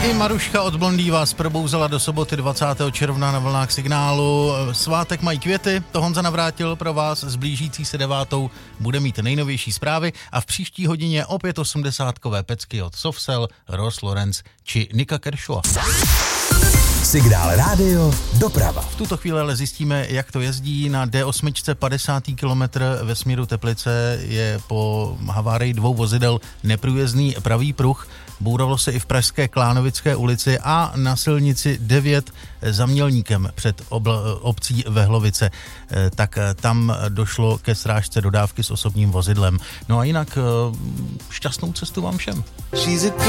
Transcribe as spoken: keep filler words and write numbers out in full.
I Maruška od Blondý vás probouzela do soboty dvacátého června na vlnách Signálu. Svátek mají květy, to Honza Navrátil pro vás s blížící se devátou bude mít nejnovější zprávy a v příští hodině opět osmdesátkové pecky od Sofsel, Ross Lawrence či Nika Kershawa. Signál rádio doprava. V tuto chvíli ale zjistíme, jak to jezdí. Na D osm padesátý kilometr ve směru Teplice je po havárii dvou vozidel neprůjezdný pravý pruh. Bouravalo se i v pražské Klánovické ulici a na silnici devět za Mělníkem před obl- obcí Vehlovice. Tak tam došlo ke srážce dodávky s osobním vozidlem. No a jinak šťastnou cestu vám všem.